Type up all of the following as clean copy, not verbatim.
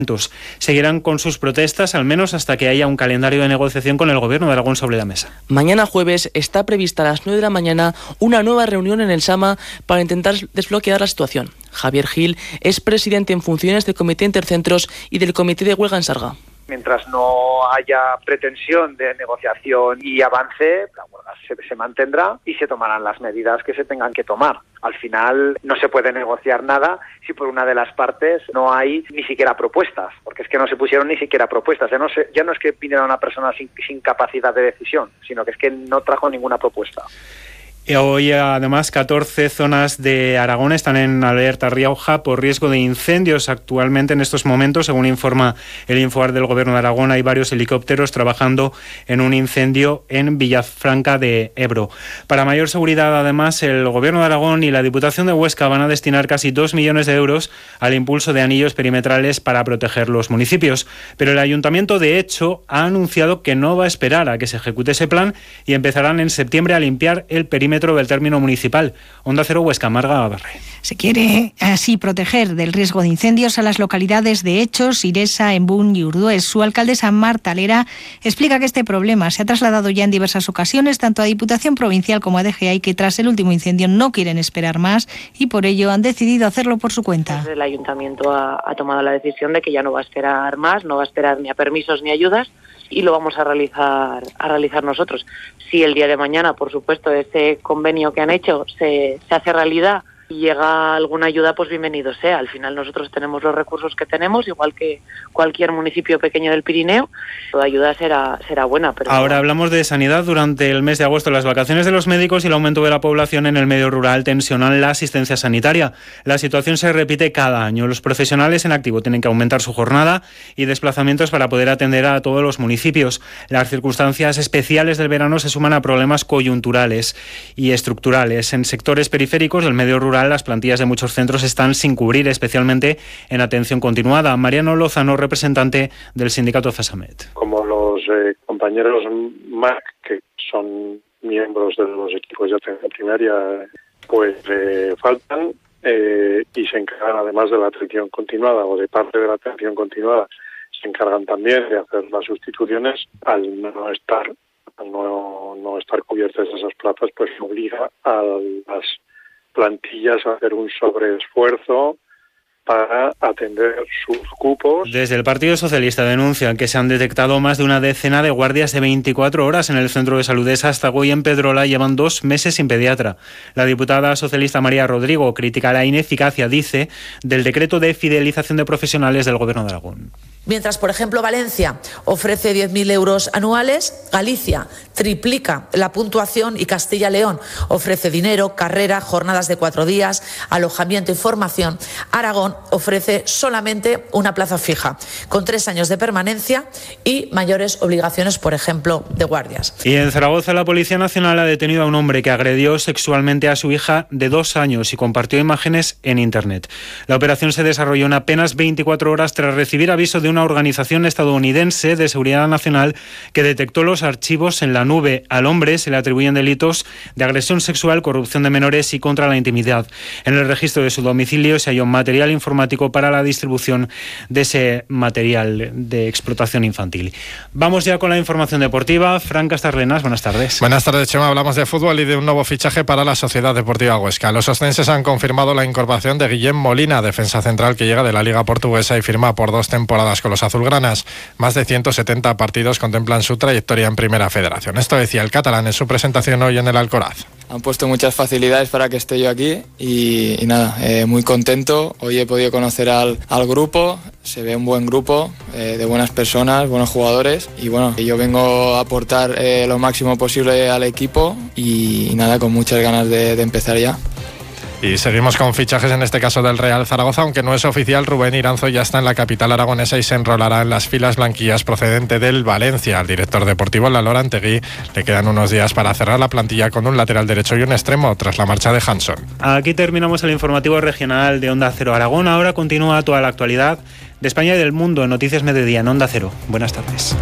Seguirán con sus protestas, al menos hasta que haya un calendario de negociación con el Gobierno de Aragón sobre la mesa. Mañana jueves está prevista a las 9 de la mañana una nueva reunión en el SAMA para intentar desbloquear la situación. Javier Gil es presidente en funciones del Comité Intercentros y del Comité de Huelga en Sarga. Mientras no haya pretensión de negociación y avance, la huelga se mantendrá y se tomarán las medidas que se tengan que tomar. Al final no se puede negociar nada si por una de las partes no hay ni siquiera propuestas, porque es que no se pusieron ni siquiera propuestas. Ya no es que viniera una persona sin capacidad de decisión, sino que es que no trajo ninguna propuesta. Hoy, además, 14 zonas de Aragón están en alerta roja por riesgo de incendios. Actualmente, en estos momentos, según informa el Infoar del Gobierno de Aragón, hay varios helicópteros trabajando en un incendio en Villafranca de Ebro. Para mayor seguridad, además, el Gobierno de Aragón y la Diputación de Huesca van a destinar casi 2 millones de euros al impulso de anillos perimetrales para proteger los municipios. Pero el Ayuntamiento, de hecho, ha anunciado que no va a esperar a que se ejecute ese plan y empezarán en septiembre a limpiar el perímetro del término municipal. Onda Cero Huesca, Marga Barre. Se quiere así proteger del riesgo de incendios a las localidades de Hechos, Iresa, Embún y Urduez. Su alcaldesa Marta Lera explica que este problema se ha trasladado ya en diversas ocasiones tanto a Diputación Provincial como a DGA y que tras el último incendio no quieren esperar más y por ello han decidido hacerlo por su cuenta. El Ayuntamiento ha tomado la decisión de que ya no va a esperar más, no va a esperar ni a permisos ni ayudas y lo vamos a realizar nosotros. Si el día de mañana, por supuesto, ese convenio que han hecho se hace realidad y llega alguna ayuda, pues bienvenido sea. Al final nosotros tenemos los recursos que tenemos, igual que cualquier municipio pequeño del Pirineo. Toda ayuda será buena. Pero ahora hablamos de sanidad. Durante el mes de agosto, las vacaciones de los médicos y el aumento de la población en el medio rural tensionan la asistencia sanitaria. La situación se repite cada año. Los profesionales en activo tienen que aumentar su jornada y desplazamientos para poder atender a todos los municipios. Las circunstancias especiales del verano se suman a problemas coyunturales y estructurales. En sectores periféricos del medio rural, las plantillas de muchos centros están sin cubrir, especialmente en atención continuada. Mariano Lozano, representante del sindicato FESAMET. Como los compañeros MAC, que son miembros de los equipos de atención primaria, pues faltan y se encargan, además de la atención continuada o de parte de la atención continuada, se encargan también de hacer las sustituciones. Al no estar cubiertas esas plazas, pues obliga a las plantillas a hacer un sobreesfuerzo para atender sus cupos. Desde el Partido Socialista denuncian que se han detectado más de una decena de guardias de 24 horas en el Centro de Salud de Sástago y en Pedrola llevan 2 meses sin pediatra. La diputada socialista María Rodrigo critica la ineficacia, dice, del decreto de fidelización de profesionales del Gobierno de Aragón. Mientras, por ejemplo, Valencia ofrece 10.000 euros anuales, Galicia triplica la puntuación y Castilla y León ofrece dinero, carrera, jornadas de 4 días, alojamiento y formación. Aragón ofrece solamente una plaza fija, con 3 años de permanencia y mayores obligaciones, por ejemplo, de guardias. Y en Zaragoza, la Policía Nacional ha detenido a un hombre que agredió sexualmente a su hija de 2 años y compartió imágenes en Internet. La operación se desarrolló en apenas 24 horas tras recibir aviso de una organización estadounidense de seguridad nacional que detectó los archivos en la nube. Al hombre se le atribuyen delitos de agresión sexual, corrupción de menores y contra la intimidad. En el registro de su domicilio se halló material informático para la distribución de ese material de explotación infantil. Vamos ya con la información deportiva. Fran Castarlenas, buenas tardes. Buenas tardes, Chema. Hablamos de fútbol y de un nuevo fichaje para la Sociedad Deportiva Huesca. Los oscenses han confirmado la incorporación de Guillem Molina, defensa central que llega de la Liga Portuguesa y firma por 2 temporadas con los azulgranas. Más de 170 partidos contemplan su trayectoria en Primera Federación. Esto decía el catalán en su presentación hoy en el Alcoraz. Han puesto muchas facilidades para que esté yo aquí y nada, muy contento. Hoy he podido conocer al grupo, se ve un buen grupo de buenas personas, buenos jugadores y bueno, yo vengo a aportar lo máximo posible al equipo y nada, con muchas ganas de empezar ya. Y seguimos con fichajes, en este caso del Real Zaragoza, aunque no es oficial. Rubén Iranzo ya está en la capital aragonesa y se enrolará en las filas blanquillas procedente del Valencia. Al director deportivo, Lalor Antegui, le quedan unos días para cerrar la plantilla con un lateral derecho y un extremo tras la marcha de Hanson. Aquí terminamos el informativo regional de Onda Cero Aragón. Ahora continúa toda la actualidad de España y del mundo en Noticias Mediodía en Onda Cero. Buenas tardes.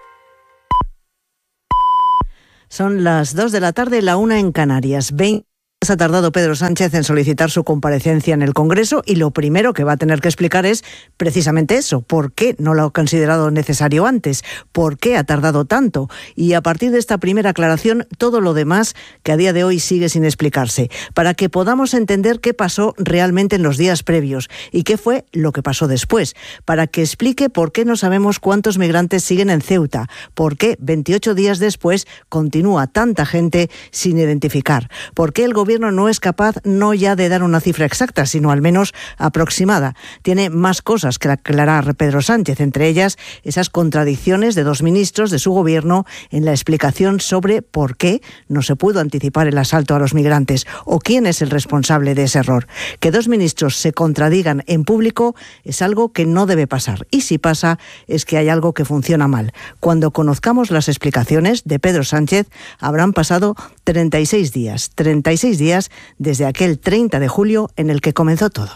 Son las 2 de la tarde, la 1 en Canarias. Ha tardado Pedro Sánchez en solicitar su comparecencia en el Congreso y lo primero que va a tener que explicar es precisamente eso, por qué no lo ha considerado necesario antes, por qué ha tardado tanto, y a partir de esta primera aclaración todo lo demás que a día de hoy sigue sin explicarse, para que podamos entender qué pasó realmente en los días previos y qué fue lo que pasó después, para que explique por qué no sabemos cuántos migrantes siguen en Ceuta, por qué 28 días después continúa tanta gente sin identificar, por qué el gobierno no es capaz no ya de dar una cifra exacta, sino al menos aproximada. Tiene más cosas que aclarar Pedro Sánchez, entre ellas esas contradicciones de dos ministros de su gobierno en la explicación sobre por qué no se pudo anticipar el asalto a los migrantes o quién es el responsable de ese error. Que dos ministros se contradigan en público es algo que no debe pasar, y si pasa es que hay algo que funciona mal. Cuando conozcamos las explicaciones de Pedro Sánchez habrán pasado 36 días desde aquel 30 de julio en el que comenzó todo.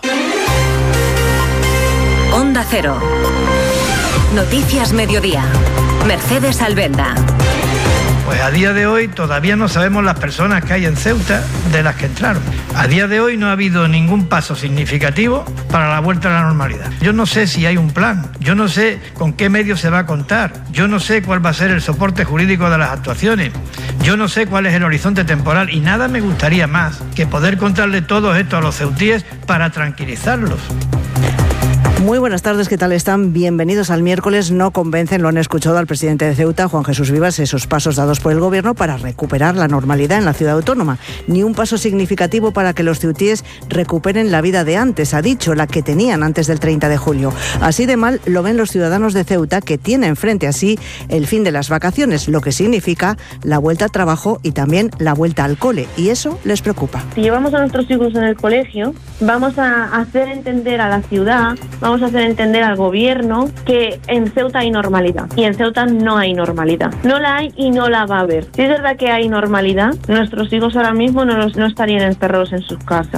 Onda Cero. Noticias Mediodía. Mercedes Albenda. Pues a día de hoy todavía no sabemos las personas que hay en Ceuta de las que entraron. A día de hoy no ha habido ningún paso significativo para la vuelta a la normalidad. Yo no sé si hay un plan, yo no sé con qué medios se va a contar, yo no sé cuál va a ser el soporte jurídico de las actuaciones, yo no sé cuál es el horizonte temporal y nada me gustaría más que poder contarle todo esto a los ceutíes para tranquilizarlos. Muy buenas tardes, ¿qué tal están? Bienvenidos al miércoles. No convencen, lo han escuchado al presidente de Ceuta, Juan Jesús Vivas, esos pasos dados por el gobierno para recuperar la normalidad en la ciudad autónoma. Ni un paso significativo para que los ceutíes recuperen la vida de antes, ha dicho, la que tenían antes del 30 de julio. Así de mal lo ven los ciudadanos de Ceuta, que tienen frente a sí el fin de las vacaciones, lo que significa la vuelta al trabajo y también la vuelta al cole, y eso les preocupa. Si llevamos a nuestros hijos en el colegio, vamos a hacer entender a la ciudad, vamos a hacer entender al gobierno que en Ceuta hay normalidad y en Ceuta no hay normalidad. No la hay y no la va a haber. Si es verdad que hay normalidad, nuestros hijos ahora mismo no estarían encerrados en sus casas.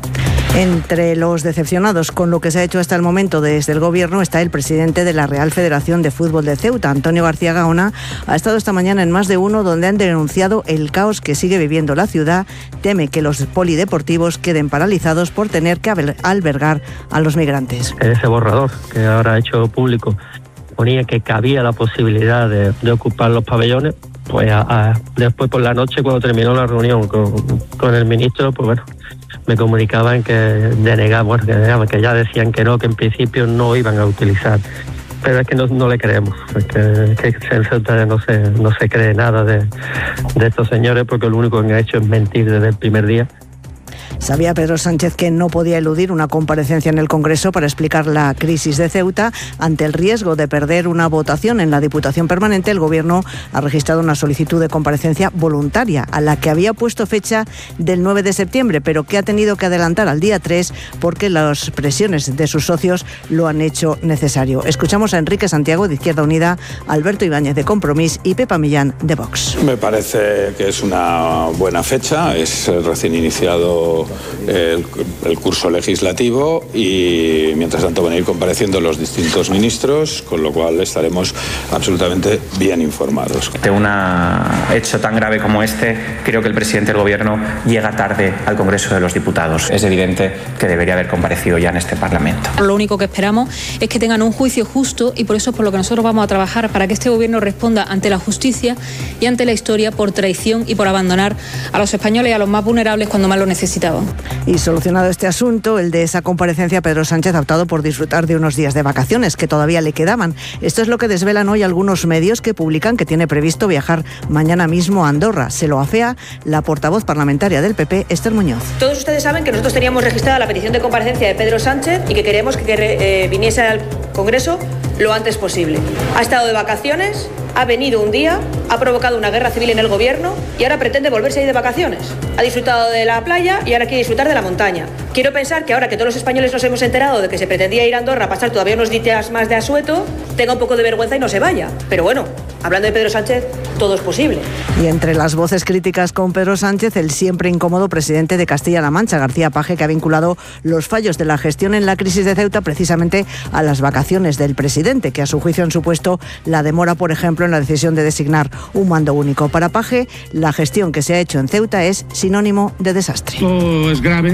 Entre los decepcionados con lo que se ha hecho hasta el momento desde el Gobierno está el presidente de la Real Federación de Fútbol de Ceuta, Antonio García Gaona. Ha estado esta mañana en Más de Uno, donde han denunciado el caos que sigue viviendo la ciudad. Teme que los polideportivos queden paralizados por tener que albergar a los migrantes. Ese borrador que ahora ha hecho público ponía que cabía la posibilidad de ocupar los pabellones. Pues después por la noche, cuando terminó la reunión con el ministro, pues bueno, me comunicaban que denegaban, que ya decían que no, que en principio no iban a utilizar. Pero es que no le creemos, es que en Ceuta no se cree nada de estos señores, porque lo único que han hecho es mentir desde el primer día. Sabía Pedro Sánchez que no podía eludir una comparecencia en el Congreso para explicar la crisis de Ceuta. Ante el riesgo de perder una votación en la Diputación Permanente, el Gobierno ha registrado una solicitud de comparecencia voluntaria a la que había puesto fecha del 9 de septiembre, pero que ha tenido que adelantar al día 3 porque las presiones de sus socios lo han hecho necesario. Escuchamos a Enrique Santiago, de Izquierda Unida, Alberto Ibáñez, de Compromís, y Pepa Millán, de Vox. Me parece que es una buena fecha, es recién iniciado el curso legislativo y mientras tanto van a ir compareciendo los distintos ministros, con lo cual estaremos absolutamente bien informados. De un hecho tan grave como este, creo que el presidente del Gobierno llega tarde al Congreso de los Diputados. Es evidente que debería haber comparecido ya en este Parlamento. Lo único que esperamos es que tengan un juicio justo, y por eso es por lo que nosotros vamos a trabajar, para que este Gobierno responda ante la justicia y ante la historia por traición y por abandonar a los españoles y a los más vulnerables cuando más lo necesitaban. Y solucionado este asunto, el de esa comparecencia, Pedro Sánchez ha optado por disfrutar de unos días de vacaciones que todavía le quedaban. Esto es lo que desvelan hoy algunos medios que publican que tiene previsto viajar mañana mismo a Andorra. Se lo afea la portavoz parlamentaria del PP, Esther Muñoz. Todos ustedes saben que nosotros teníamos registrada la petición de comparecencia de Pedro Sánchez y que queremos que viniese al Congreso lo antes posible. Ha estado de vacaciones, ha venido un día, ha provocado una guerra civil en el Gobierno y ahora pretende volverse a ir de vacaciones. Ha disfrutado de la playa y ahora quiere disfrutar de la montaña. Quiero pensar que ahora que todos los españoles nos hemos enterado de que se pretendía ir a Andorra a pasar todavía unos días más de asueto, tenga un poco de vergüenza y no se vaya. Pero bueno, hablando de Pedro Sánchez, todo es posible. Y entre las voces críticas con Pedro Sánchez, el siempre incómodo presidente de Castilla-La Mancha, García Paje, que ha vinculado los fallos de la gestión en la crisis de Ceuta precisamente a las vacaciones del presidente, que a su juicio han supuesto la demora, por ejemplo, en la decisión de designar un mando único. Para Paje, la gestión que se ha hecho en Ceuta es sinónimo de desastre. Esto es grave